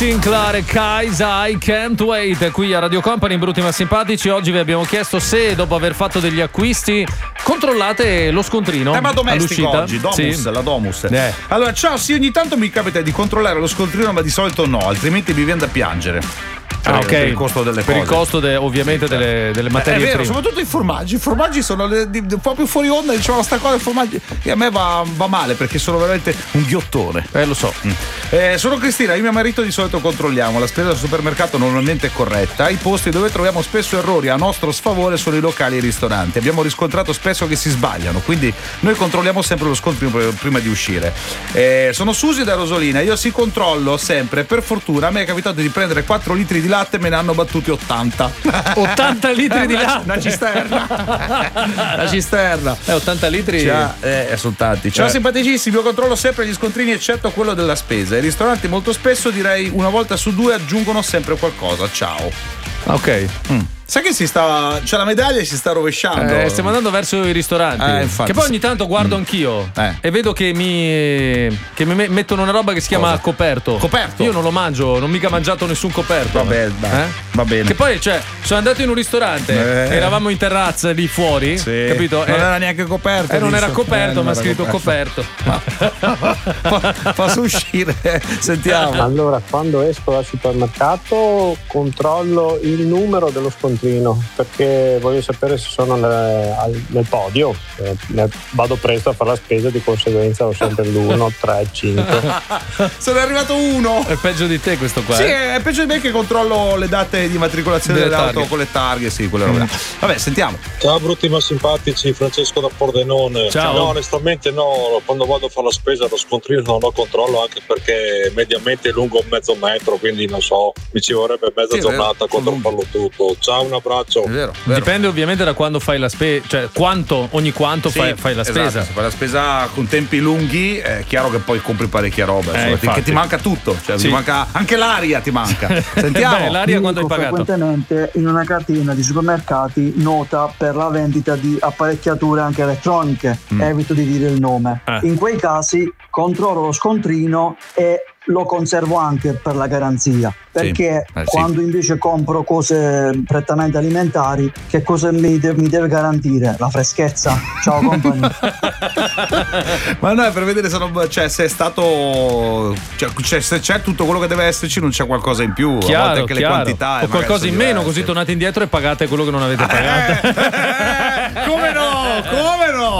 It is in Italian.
Sinclair e Kaisa, I Can't Wait, qui a Radio Company, brutti ma simpatici. Oggi vi abbiamo chiesto se dopo aver fatto degli acquisti controllate lo scontrino. Tema domestico all'uscita. oggi, Domus, sì. La Domus. Allora, ciao, sì, ogni tanto mi capita di controllare lo scontrino, ma di solito no, altrimenti mi viene da piangere. Ok, per il costo delle per cose. il costo ovviamente delle materie è vero, prime. soprattutto i formaggi. I formaggi sono un po' più fuori onda, diciamo, sta cosa dei formaggi che a me va male perché sono veramente un ghiottone. Lo so. Sono Cristina, io e mio marito di solito controlliamo. La spesa del supermercato normalmente è corretta. I posti dove troviamo spesso errori a nostro sfavore sono i locali e i ristoranti. Abbiamo riscontrato spesso che si sbagliano, quindi noi controlliamo sempre lo scontrino prima di uscire. Sono Susi da Rosolina, io si controllo sempre. Per fortuna a me è capitato di prendere 4 litri di latte e me ne hanno battuti 80. 80 litri di latte? Una cisterna. La cisterna. 80 litri? Sono tanti. Ciao simpaticissimi, io controllo sempre gli scontrini eccetto quello della spesa. I ristoranti molto spesso, direi una volta su due, aggiungono sempre qualcosa. Ciao. Ok. Sai che c'è la medaglia e si sta rovesciando. Stiamo andando verso i ristoranti. Infatti, che poi ogni tanto guardo anch'io e vedo che mi mettono una roba che si chiama coperto. Coperto? Io non lo mangio, non ho mica mangiato nessun coperto. Vabbè, va bene. Che poi, sono andato in un ristorante, eravamo in terrazza lì fuori, sì, capito? Non era neanche coperto. Non era coperto, ma ha scritto coperto. Posso uscire? Sentiamo. Allora, quando esco dal supermercato controllo il numero dello scontrino perché voglio sapere se sono nel podio. Vado presto a fare la spesa, di conseguenza ho sempre l'1, 3, 5. Sono arrivato 1. È peggio di te questo qua. Sì, è peggio di me che controllo le date di matricolazione delle auto con le targhe, sì, quelle robe. Vabbè, sentiamo. Ciao brutti ma simpatici, Francesco da Pordenone. Ciao. No, onestamente no, quando vado a fare la spesa lo scontrino non lo controllo, anche perché mediamente è lungo mezzo metro, quindi non so, mi ci vorrebbe mezza giornata a controllarlo tutto. Ciao, un abbraccio. È vero. Dipende ovviamente da quando fai la spesa, cioè ogni quanto fai la spesa. Esatto, se fai la spesa con tempi lunghi è chiaro che poi compri parecchia roba, che ti manca tutto, ti manca anche l'aria, ti manca. Sentiamo. Beh, l'aria quando hai pagato? Frequentemente in una catena di supermercati nota per la vendita di apparecchiature anche elettroniche, evito di dire il nome. In quei casi controllo lo scontrino e lo conservo anche per la garanzia, perché quando invece compro cose prettamente alimentari, che cosa mi deve garantire? La freschezza. Ciao compagni. Ma no, è per vedere se è stato, se c'è tutto quello che deve esserci, non c'è qualcosa in più, chiaro, a volte anche le quantità o qualcosa in meno, così tornate indietro e pagate quello che non avete pagato. Come no?